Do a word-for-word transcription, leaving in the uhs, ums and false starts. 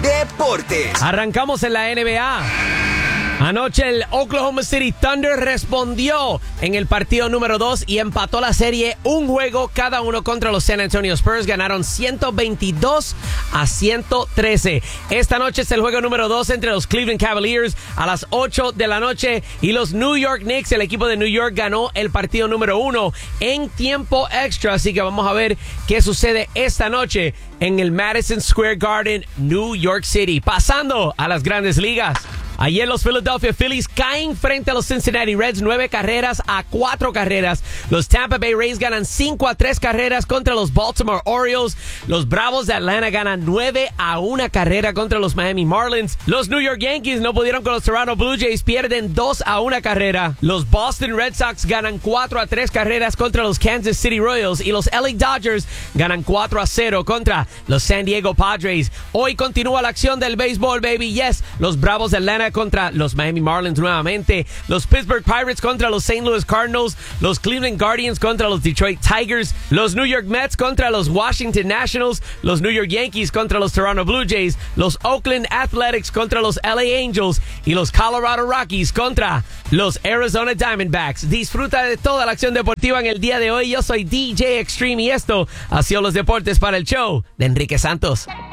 Deportes. Arrancamos en la N B A. Anoche el Oklahoma City Thunder respondió en el partido número dos y empató la serie un juego cada uno contra los San Antonio Spurs. Ganaron ciento veintidós a ciento trece. Esta noche es el juego número dos entre los Cleveland Cavaliers a las ocho de la noche y los New York Knicks. El equipo de New York ganó el partido número uno en tiempo extra. Así que vamos a ver qué sucede esta noche en el Madison Square Garden, New York City. Pasando a las grandes ligas. Ayer los Philadelphia Phillies caen frente a los Cincinnati Reds nueve carreras a cuatro carreras. Los Tampa Bay Rays ganan cinco a tres carreras contra los Baltimore Orioles. Los Bravos de Atlanta ganan nueve a una carrera contra los Miami Marlins. Los New York Yankees no pudieron con los Toronto Blue Jays, pierden dos a una carrera. Los Boston Red Sox ganan cuatro a tres carreras contra los Kansas City Royals. Y los L A Dodgers ganan cuatro a cero contra los San Diego Padres. Hoy continúa la acción del béisbol, baby. Yes, los Bravos de Atlanta contra los Miami Marlins nuevamente, los Pittsburgh Pirates contra los Saint Louis Cardinals, los Cleveland Guardians contra los Detroit Tigers, los New York Mets contra los Washington Nationals, los New York Yankees contra los Toronto Blue Jays, los Oakland Athletics contra los L A Angels y los Colorado Rockies contra los Arizona Diamondbacks. Disfruta de toda la acción deportiva en el día de hoy. Yo soy D J Extreme y esto ha sido los deportes para el show de Enrique Santos.